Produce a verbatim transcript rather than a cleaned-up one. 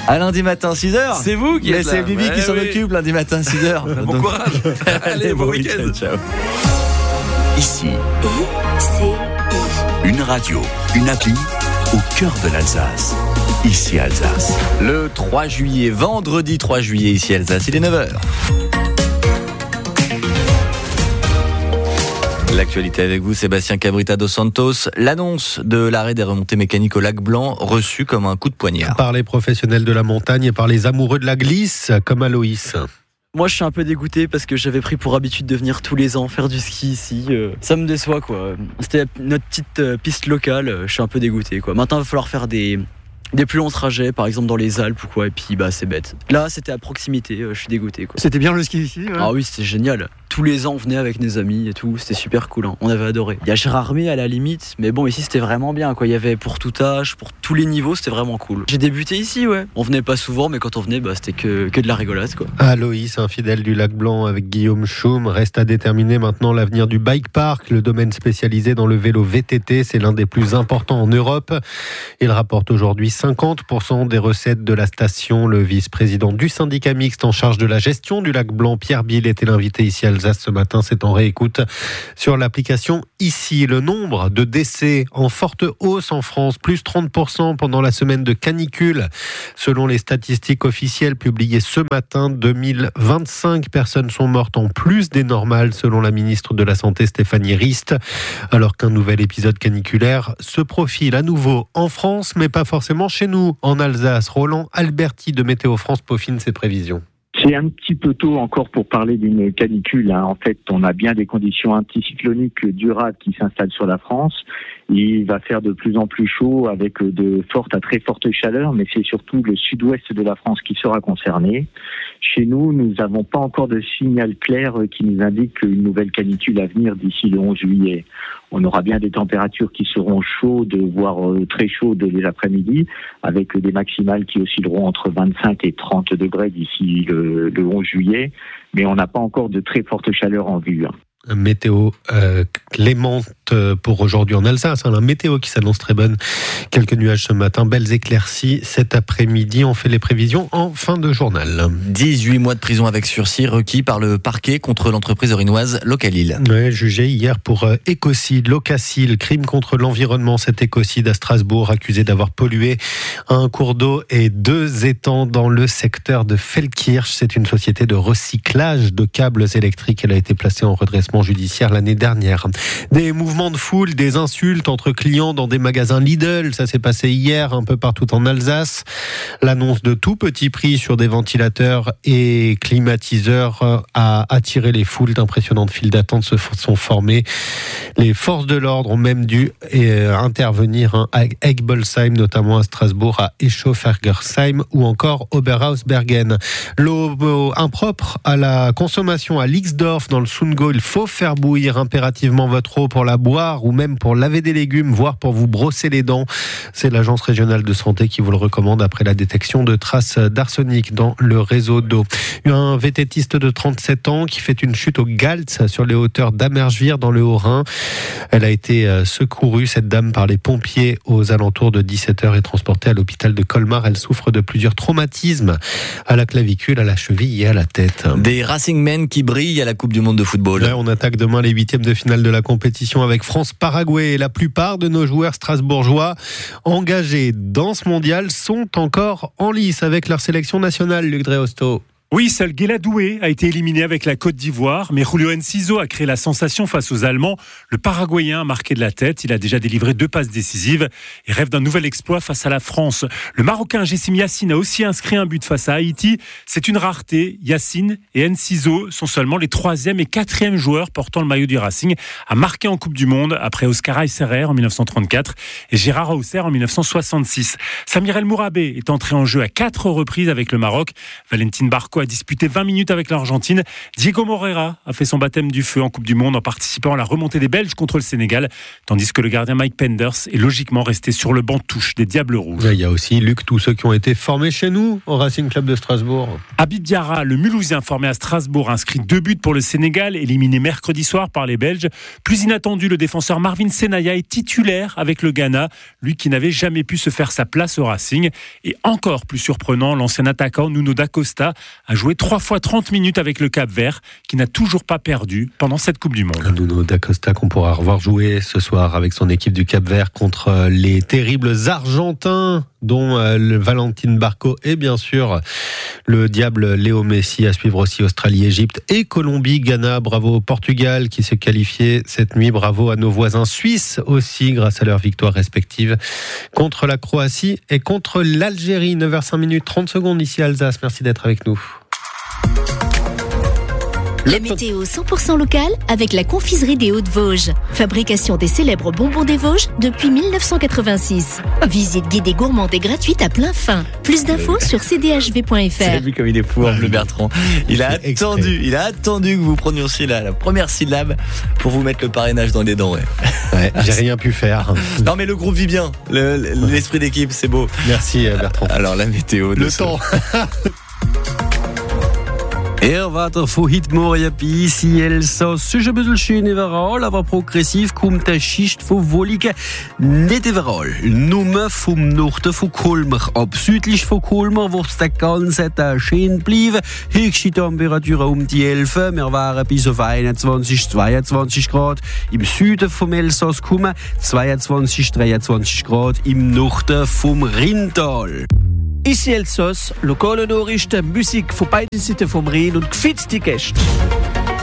À lundi matin, six heures. C'est vous qui êtes là. C'est Bibi qui ouais, s'en oui. occupe lundi matin, six heures. Bon Donc... courage. Allez, bon week-end. Ciao. Ici, I C I. une radio, une appli au cœur de l'Alsace. Ici Alsace. Le trois juillet, vendredi trois juillet, ici Alsace, il est neuf heures. L'actualité avec vous, Sébastien Cabrita dos Santos. L'annonce de l'arrêt des remontées mécaniques au lac Blanc reçue comme un coup de poignard. Par les professionnels de la montagne et par les amoureux de la glisse, comme Aloïs. Moi je suis un peu dégoûté parce que j'avais pris pour habitude de venir tous les ans faire du ski ici. Ça me déçoit quoi. C'était notre petite piste locale, je suis un peu dégoûté quoi. Maintenant il va falloir faire des... des plus longs trajets, par exemple dans les Alpes ou quoi, et puis bah c'est bête. Là c'était à proximité, je suis dégoûté quoi. C'était bien le ski ici, ouais. Ah oui, c'était génial. Tous les ans on venait avec nos amis et tout, c'était super cool, hein. On avait adoré. Il y a Gérardmer à la limite, mais bon ici c'était vraiment bien quoi. Il y avait pour tout âge, pour tous les niveaux, c'était vraiment cool. J'ai débuté ici, ouais. On venait pas souvent, mais quand on venait, bah c'était que, que de la rigolade quoi. Aloïs, un fidèle du lac Blanc avec Guillaume Schum, reste à déterminer maintenant l'avenir du bike park, le domaine spécialisé dans le vélo V T T, c'est l'un des plus importants en Europe. Il rapporte aujourd'hui cinquante pour cent des recettes de la station. Le vice-président du syndicat mixte en charge de la gestion du lac Blanc, Pierre Bill, était l'invité ici à Alsace ce matin. C'est en réécoute sur l'application Ici. Le nombre de décès en forte hausse en France, plus trente pour cent pendant la semaine de canicule. Selon les statistiques officielles publiées ce matin, deux mille vingt-cinq personnes sont mortes en plus des normales, selon la ministre de la Santé Stéphanie Rist. Alors qu'un nouvel épisode caniculaire se profile à nouveau en France, mais pas forcément chez nous. En Alsace, Roland Alberti de Météo France peaufine ses prévisions. C'est un petit peu tôt encore pour parler d'une canicule, hein. En fait, on a bien des conditions anticycloniques durables qui s'installent sur la France. Il va faire de plus en plus chaud avec de fortes à très fortes chaleurs, mais c'est surtout le sud-ouest de la France qui sera concerné. Chez nous, nous n'avons pas encore de signal clair qui nous indique une nouvelle canicule à venir d'ici le onze juillet. On aura bien des températures qui seront chaudes, voire très chaudes les après-midi, avec des maximales qui oscilleront entre vingt-cinq et trente degrés d'ici le, le onze juillet, mais on n'a pas encore de très forte chaleur en vue. Météo euh, clémente pour aujourd'hui en Alsace. La météo qui s'annonce très bonne. Quelques nuages ce matin, belles éclaircies cet après-midi. On fait les prévisions en fin de journal. dix-huit mois de prison avec sursis requis par le parquet contre l'entreprise orinoise Localil. Ouais, jugé hier pour euh, écocide, Locacil, crime contre l'environnement. Cet écocide à Strasbourg, accusé d'avoir pollué un cours d'eau et deux étangs dans le secteur de Feldkirch. C'est une société de recyclage de câbles électriques. Elle a été placée en redressement judiciaire l'année dernière. Des mouvements de foule, des insultes entre clients dans des magasins Lidl, ça s'est passé hier un peu partout en Alsace. L'annonce de tout petit prix sur des ventilateurs et climatiseurs a attiré les foules. D'impressionnantes files d'attente se sont formées. Les forces de l'ordre ont même dû euh, intervenir à Egbolsheim, notamment à Strasbourg, à Eschhofergersheim ou encore Oberhausbergen. L'eau impropre à la consommation à Lixdorf dans le Sundgau, il faut faire bouillir impérativement votre eau pour la boire ou même pour laver des légumes, voire pour vous brosser les dents. C'est l'agence régionale de santé qui vous le recommande après la détection de traces d'arsenic dans le réseau d'eau. Un vététiste de trente-sept ans qui fait une chute au Galtz sur les hauteurs d'Amerschwir dans le Haut-Rhin. Elle a été secourue, cette dame, par les pompiers aux alentours de dix-sept heures et transportée à l'hôpital de Colmar. Elle souffre de plusieurs traumatismes à la clavicule, à la cheville et à la tête. Des Racing Men qui brillent à la Coupe du Monde de football. Là, on attaque demain les huitièmes de finale de la compétition avec France-Paraguay. La plupart de nos joueurs strasbourgeois engagés dans ce mondial sont encore en lice avec leur sélection nationale, Luc Dreosto. Oui, seul Guéladoué a été éliminé avec la Côte d'Ivoire, mais Julio Enciso a créé la sensation face aux Allemands. Le Paraguayen a marqué de la tête, il a déjà délivré deux passes décisives et rêve d'un nouvel exploit face à la France. Le Marocain Jessim Yassine a aussi inscrit un but face à Haïti. C'est une rareté, Yassine et Enciso sont seulement les troisième et quatrième joueurs portant le maillot du Racing à marquer en Coupe du Monde après Oscar Ayserer en dix-neuf cent trente-quatre et Gérard Hausser en dix-neuf cent soixante-six. Samir El Mourabé est entré en jeu à quatre reprises avec le Maroc. Valentine Barco a disputé vingt minutes avec l'Argentine. Diego Moreira a fait son baptême du feu en Coupe du Monde en participant à la remontée des Belges contre le Sénégal, tandis que le gardien Mike Penders est logiquement resté sur le banc touche des Diables Rouges. Il y a aussi, Luc, tous ceux qui ont été formés chez nous au Racing Club de Strasbourg. Habib Diarra, le Mulhousien formé à Strasbourg, a inscrit deux buts pour le Sénégal, éliminé mercredi soir par les Belges. Plus inattendu, le défenseur Marvin Senaya est titulaire avec le Ghana, lui qui n'avait jamais pu se faire sa place au Racing. Et encore plus surprenant, l'ancien attaquant Nuno da Costa a joué trois fois trente minutes avec le Cap-Vert, qui n'a toujours pas perdu pendant cette Coupe du Monde. Nuno da Costa qu'on pourra revoir jouer ce soir avec son équipe du Cap-Vert contre les terribles Argentins, dont le Valentin Barco et bien sûr le diable Léo Messi. À suivre aussi Australie, Égypte et Colombie, Ghana. Bravo au Portugal qui s'est qualifié cette nuit. Bravo à nos voisins suisses aussi grâce à leurs victoires respectives contre la Croatie et contre l'Algérie. neuf heures cinq minutes trente secondes ici à Alsace. Merci d'être avec nous. La météo cent pour cent locale avec la confiserie des Hauts-de-Vosges. Fabrication des célèbres bonbons des Vosges depuis dix-neuf cent quatre-vingt-six. Visite guidée gourmande et gratuite à plein fin. Plus d'infos sur c d h v point f r. Vous avez vu comme il est fou, le Bertrand. Il a attendu, il a attendu que vous prononciez la, la première syllabe pour vous mettre le parrainage dans les dents. Ouais. Ouais, j'ai rien pu faire. Non mais le groupe vit bien. Le, l'esprit d'équipe, c'est beau. Merci Bertrand. Alors la météo. Le ce... temps. Er water voor hitmorgen bij C L S. Suche bisschen schön overal, aber progressiv kommt der Schicht von Wollige nicht überall. Nur vom Norden von Colmar ab. Südlich von Colmar wird der ganze Tag schön bleiben. Höchste Temperatur um die elf. Wir waren bis auf einundzwanzig, zweiundzwanzig Grad. Im Süden vom Elsass kommen zweiundzwanzig, dreiundzwanzig Grad. Im Norden vom Rheintal. Ici Elsos, lokale Nachrichten, Musik von beiden Seiten vom Rhein und gefitzte Gäste.